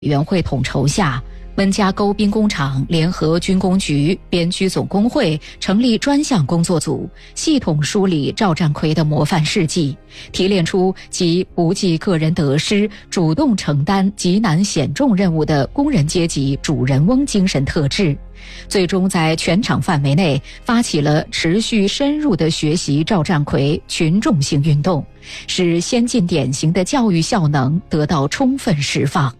委员会统筹下，温家沟兵工厂联合军工局、边区总工会成立专项工作组，系统梳理赵占奎的模范事迹，提炼出集不计个人得失、主动承担极难险重任务的工人阶级主人翁精神特质。最终在全厂范围内发起了持续深入的学习赵占奎群众性运动，使先进典型的教育效能得到充分释放。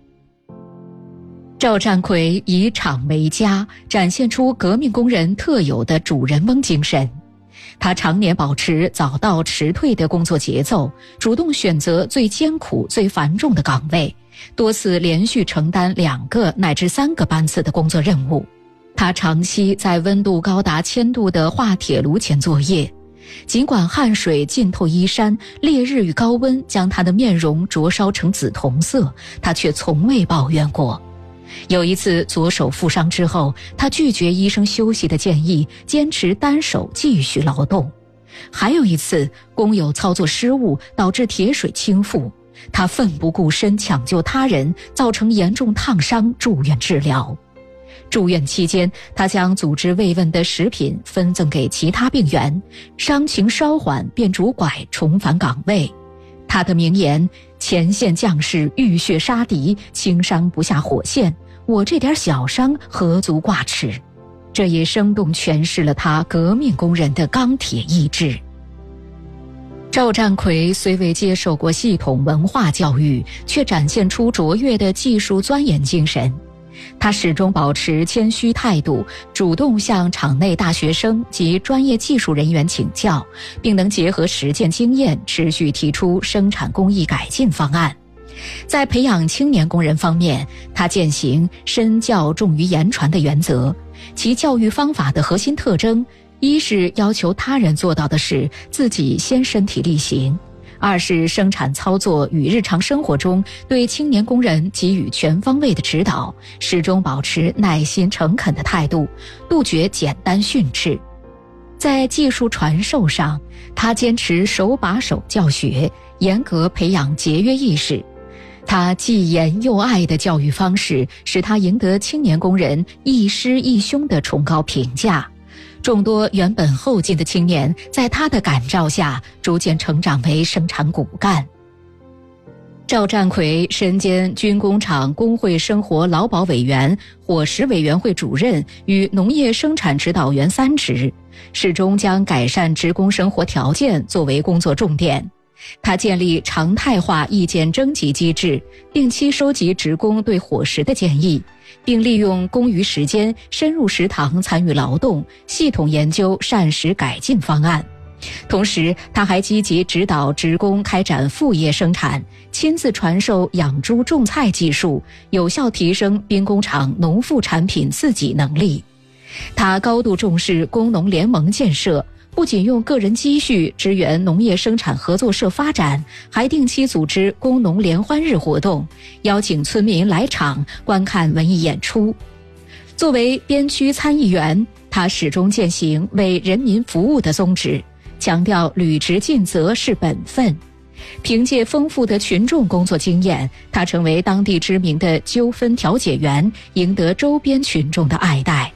赵占奎以厂为家，展现出革命工人特有的主人翁精神。他常年保持早到迟退的工作节奏，主动选择最艰苦、最繁重的岗位，多次连续承担2个乃至3个班次的工作任务。他长期在温度高达1000度的化铁炉前作业，尽管汗水浸透衣衫，烈日与高温将他的面容灼烧成紫铜色，他却从未抱怨过。有一次左手负伤之后，他拒绝医生休息的建议，坚持单手继续劳动。还有一次工友操作失误，导致铁水倾覆，他奋不顾身抢救他人，造成严重烫伤，住院治疗。住院期间，他将组织慰问的食品分赠给其他病员，伤情稍缓便拄拐重返岗位。他的名言：前线将士浴血杀敌，轻伤不下火线，我这点小伤何足挂齿。这也生动诠释了他革命工人的钢铁意志。赵占奎虽未接受过系统文化教育，却展现出卓越的技术钻研精神。他始终保持谦虚态度，主动向厂内大学生及专业技术人员请教，并能结合实践经验，持续提出生产工艺改进方案。在培养青年工人方面，他践行身教重于言传的原则，其教育方法的核心特征，一是要求他人做到的事，自己先身体力行；二是生产操作与日常生活中对青年工人给予全方位的指导，始终保持耐心诚恳的态度，杜绝简单训斥。在技术传授上，他坚持手把手教学，严格培养节约意识。他既严又爱的教育方式，使他赢得青年工人亦师亦兄的崇高评价。众多原本后进的青年在他的感召下逐渐成长为生产骨干。赵占奎身兼军工厂工会生活劳保委员、伙食委员会主任与农业生产指导员3职，始终将改善职工生活条件作为工作重点。他建立常态化意见征集机制，定期收集职工对伙食的建议，并利用公余时间深入食堂参与劳动，系统研究膳食改进方案。同时，他还积极指导职工开展副业生产，亲自传授养猪种菜技术，有效提升兵工厂农副产品自给能力。他高度重视工农联盟建设，不仅用个人积蓄支援农业生产合作社发展，还定期组织工农联欢日活动，邀请村民来场观看文艺演出。作为边区参议员，他始终践行为人民服务的宗旨，强调履职尽责是本分。凭借丰富的群众工作经验，他成为当地知名的纠纷调解员，赢得周边群众的爱戴。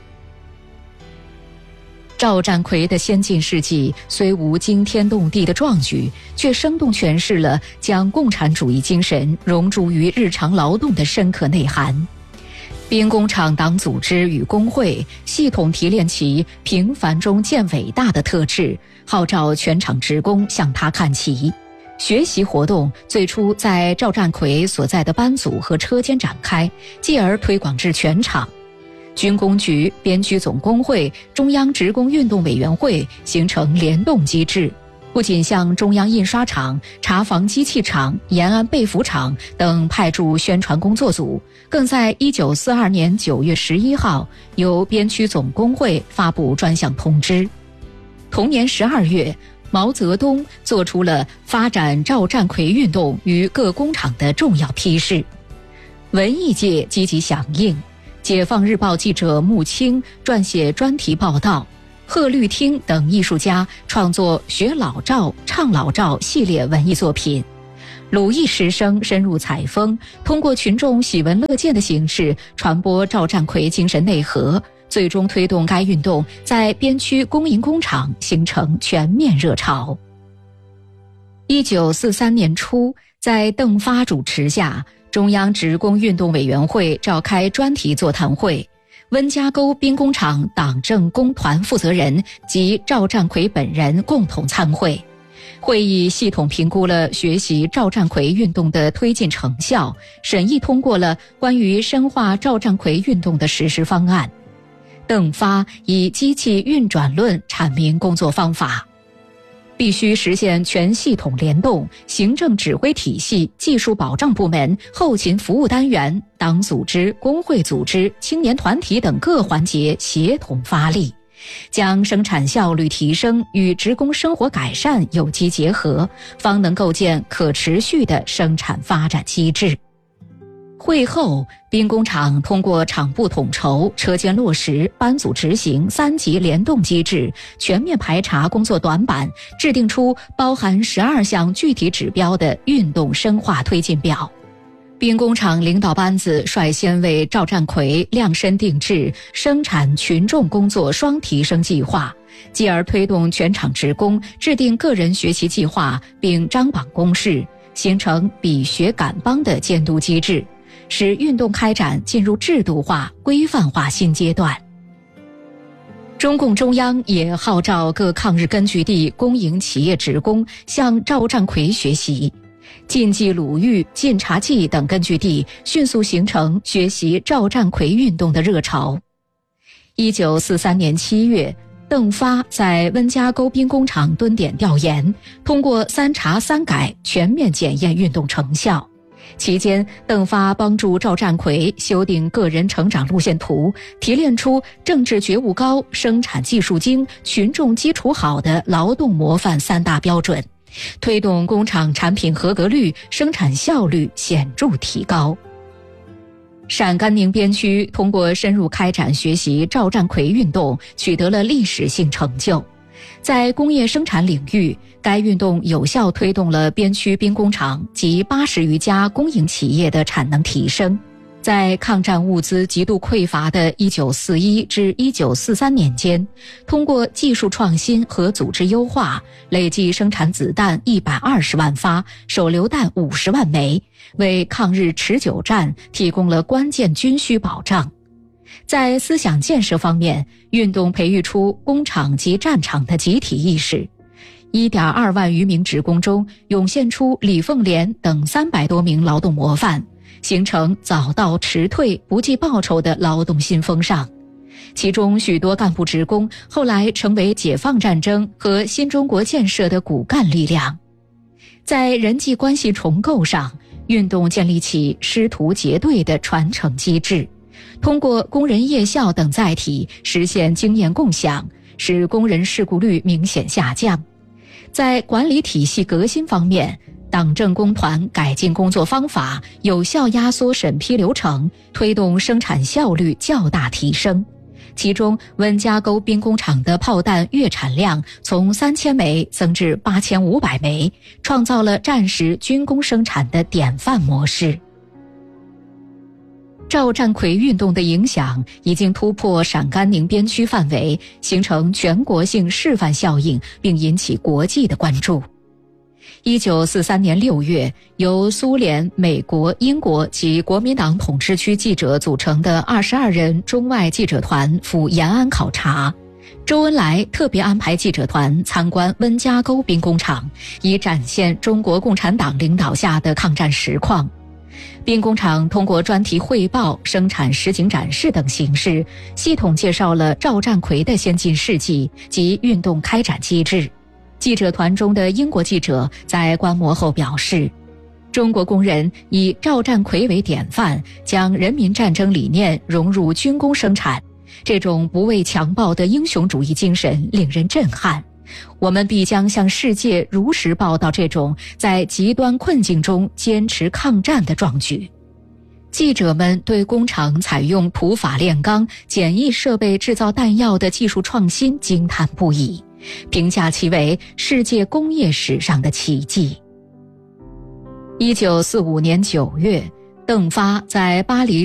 赵占奎的先进事迹虽无惊天动地的壮举，却生动诠释了将共产主义精神融入于日常劳动的深刻内涵。兵工厂党组织与工会系统提炼其平凡中见伟大的特质，号召全厂职工向他看齐。学习活动最初在赵占奎所在的班组和车间展开，继而推广至全厂。军工局、边区总工会、中央职工运动委员会形成联动机制，不仅向中央印刷厂、茶房机器厂、延安被服厂等派驻宣传工作组，更在1942年9月11号由边区总工会发布专项通知。同年12月，毛泽东做出了发展赵占奎运动于各工厂的重要批示。文艺界积极响应，解放日报记者穆青撰写专题报道，贺绿汀等艺术家创作学老赵、唱老赵系列文艺作品。 鲁艺师生深入采风，通过群众喜闻乐见的形式传播赵占奎精神内核，最终推动该运动在边区公营工厂形成全面热潮。1943年初，在邓发主持下，中央职工运动委员会召开专题座谈会，温家沟兵工厂党政工团负责人及赵占奎本人共同参会。会议系统评估了学习赵占奎运动的推进成效，审议通过了关于深化赵占奎运动的实施方案。邓发以机器运转论阐明工作方法，必须实现全系统联动，行政指挥体系、技术保障部门、后勤服务单元、党组织、工会组织、青年团体等各环节协同发力，将生产效率提升与职工生活改善有机结合，方能构建可持续的生产发展机制。会后，兵工厂通过厂部统筹、车间落实、班组执行3级联动机制，全面排查工作短板，制定出包含12项具体指标的运动深化推进表。兵工厂领导班子率先为赵占奎量身定制生产群众工作双提升计划，继而推动全厂职工制定个人学习计划，并张榜公示，形成比学赶帮的监督机制，使运动开展进入制度化、规范化新阶段。中共中央也号召各抗日根据地公营企业职工向赵占奎学习，晋冀鲁豫、晋察冀等根据地迅速形成学习赵占奎运动的热潮。1943年7月，邓发在温家沟兵工厂蹲点调研，通过3查3改全面检验运动成效。期间，邓发帮助赵占奎修订个人成长路线图，提炼出政治觉悟高、生产技术精、群众基础好的劳动模范3大标准，推动工厂产品合格率、生产效率显著提高。陕甘宁边区通过深入开展学习赵占奎运动，取得了历史性成就。在工业生产领域，该运动有效推动了边区兵工厂及80余家公营企业的产能提升。在抗战物资极度匮乏的1941至1943年间，通过技术创新和组织优化，累计生产子弹120万发，手榴弹50万枚，为抗日持久战提供了关键军需保障。在思想建设方面，运动培育出工厂及战场的集体意识。1.2万余名职工中，涌现出李凤莲等300多名劳动模范，形成早到迟退、不计报酬的劳动新风尚。其中许多干部职工后来成为解放战争和新中国建设的骨干力量。在人际关系重构上，运动建立起师徒结对的传承机制，通过工人夜校等载体实现经验共享，使工人事故率明显下降。在管理体系革新方面，党政工团改进工作方法，有效压缩审批流程，推动生产效率较大提升。其中，温家沟兵工厂的炮弹月产量从3000枚增至8500枚，创造了战时军工生产的典范模式。赵占奎运动的影响已经突破陕甘宁边区范围，形成全国性示范效应，并引起国际的关注。1943年6月，由苏联、美国、英国及国民党统治区记者组成的22人中外记者团赴延安考察。周恩来特别安排记者团参观温家沟兵工厂，以展现中国共产党领导下的抗战实况。兵工厂通过专题汇报、生产实景展示等形式，系统介绍了赵占奎的先进事迹及运动开展机制。记者团中的英国记者在观摩后表示，中国工人以赵占奎为典范，将人民战争理念融入军工生产，这种不畏强暴的英雄主义精神令人震撼。我们必将向世界如实报道这种在极端困境中坚持抗战的壮举。记者们对工厂采用土法炼钢、简易设备制造弹药的技术创新惊叹不已，评价其为世界工业史上的奇迹。 1945年9月，邓发在巴黎